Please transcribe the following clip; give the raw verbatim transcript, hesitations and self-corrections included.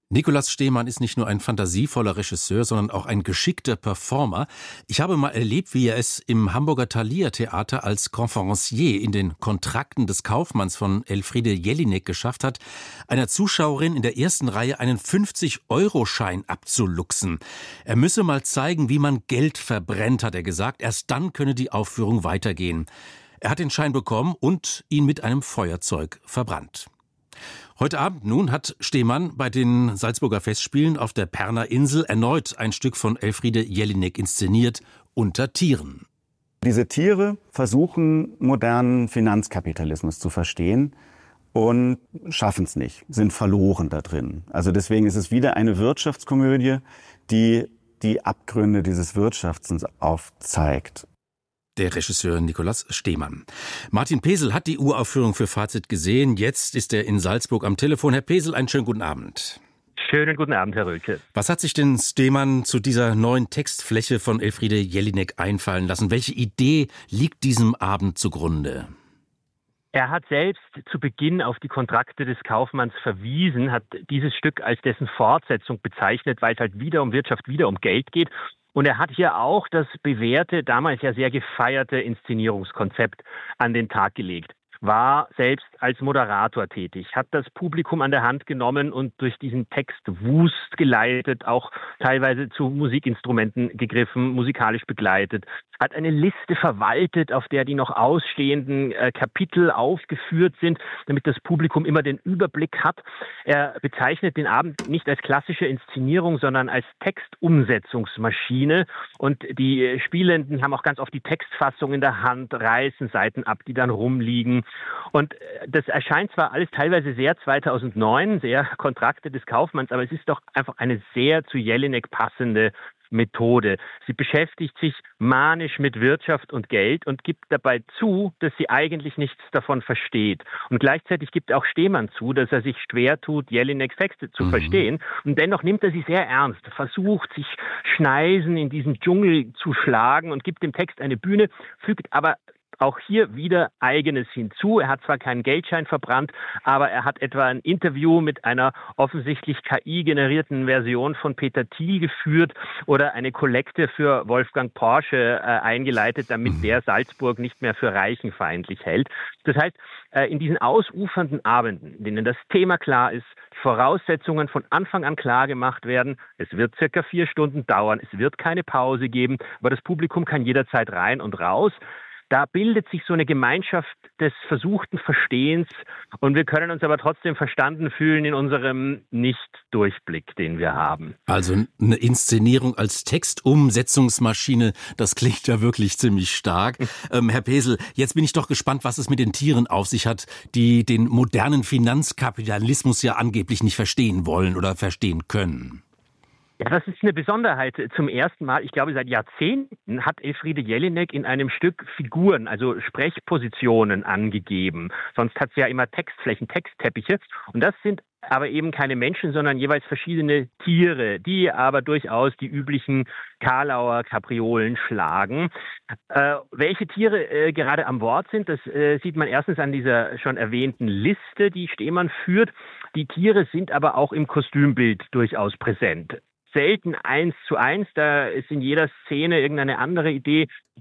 Nikolaus Stemann ist nicht nur ein fantasievoller Regisseur, sondern auch ein geschickter Performer. Ich habe mal erlebt, wie er es im Hamburger Thalia Theater als Conférencier in den Kontrakten des Kaufmanns von Elfriede Jelinek geschafft hat, einer Zuschauerin in der ersten Reihe einen fünfzig-Euro-Schein abzuluxen. Er müsse mal zeigen, wie man Geld verbrennt, hat er gesagt. Erst dann könne die Aufführung weitergehen. Er hat den Schein bekommen und ihn mit einem Feuerzeug verbrannt. Heute Abend nun hat Stemann bei den Salzburger Festspielen auf der Perner Insel erneut ein Stück von Elfriede Jelinek inszeniert, Unter Tieren. Diese Tiere versuchen, modernen Finanzkapitalismus zu verstehen und schaffen es nicht, sind verloren da drin. Also deswegen ist es wieder eine Wirtschaftskomödie, die die Abgründe dieses Wirtschaftens aufzeigt. Der Regisseur Nikolaus Stemann. Martin Pesel hat die Uraufführung für Fazit gesehen. Jetzt ist er in Salzburg am Telefon. Herr Pesel, einen schönen guten Abend. Schönen guten Abend, Herr Röhlke. Was hat sich denn Stemann zu dieser neuen Textfläche von Elfriede Jelinek einfallen lassen? Welche Idee liegt diesem Abend zugrunde? Er hat selbst zu Beginn auf die Kontrakte des Kaufmanns verwiesen, hat dieses Stück als dessen Fortsetzung bezeichnet, weil es halt wieder um Wirtschaft, wieder um Geld geht. Und er hat hier auch das bewährte, damals ja sehr gefeierte Inszenierungskonzept an den Tag gelegt. War selbst als Moderator tätig, hat das Publikum an der Hand genommen und durch diesen Text Wust geleitet, auch teilweise zu Musikinstrumenten gegriffen, musikalisch begleitet, hat eine Liste verwaltet, auf der die noch ausstehenden äh, Kapitel aufgeführt sind, damit das Publikum immer den Überblick hat. Er bezeichnet den Abend nicht als klassische Inszenierung, sondern als Textumsetzungsmaschine, und die Spielenden haben auch ganz oft die Textfassung in der Hand, reißen Seiten ab, die dann rumliegen. Und das erscheint zwar alles teilweise sehr zweitausendneun, sehr Kontrakte des Kaufmanns, aber es ist doch einfach eine sehr zu Jelinek passende Methode. Sie beschäftigt sich manisch mit Wirtschaft und Geld und gibt dabei zu, dass sie eigentlich nichts davon versteht. Und gleichzeitig gibt auch Stemann zu, dass er sich schwer tut, Jelineks Texte zu mhm. verstehen. Und dennoch nimmt er sie sehr ernst, versucht, sich Schneisen in diesen Dschungel zu schlagen und gibt dem Text eine Bühne, fügt aber auch hier wieder Eigenes hinzu. Er hat zwar keinen Geldschein verbrannt, aber er hat etwa ein Interview mit einer offensichtlich K I-generierten Version von Peter Thiel geführt oder eine Kollekte für Wolfgang Porsche äh, eingeleitet, damit der Salzburg nicht mehr für reichenfeindlich hält. Das heißt, äh, in diesen ausufernden Abenden, in denen das Thema klar ist, die Voraussetzungen von Anfang an klar gemacht werden, es wird circa vier Stunden dauern, es wird keine Pause geben, aber das Publikum kann jederzeit rein und raus. Da bildet sich so eine Gemeinschaft des versuchten Verstehens, und wir können uns aber trotzdem verstanden fühlen in unserem Nicht-Durchblick, den wir haben. Also eine Inszenierung als Textumsetzungsmaschine, das klingt ja wirklich ziemlich stark. ähm, Herr Pesel, jetzt bin ich doch gespannt, was es mit den Tieren auf sich hat, die den modernen Finanzkapitalismus ja angeblich nicht verstehen wollen oder verstehen können. Ja, das ist eine Besonderheit. Zum ersten Mal, ich glaube seit Jahrzehnten, hat Elfriede Jelinek in einem Stück Figuren, also Sprechpositionen angegeben. Sonst hat sie ja immer Textflächen, Textteppiche. Und das sind aber eben keine Menschen, sondern jeweils verschiedene Tiere, die aber durchaus die üblichen Kalauer Kapriolen schlagen. Äh, welche Tiere äh, gerade am Wort sind, das äh, sieht man erstens an dieser schon erwähnten Liste, die Stemann führt. Die Tiere sind aber auch im Kostümbild durchaus präsent. Selten eins zu eins, da ist in jeder Szene irgendeine andere Idee.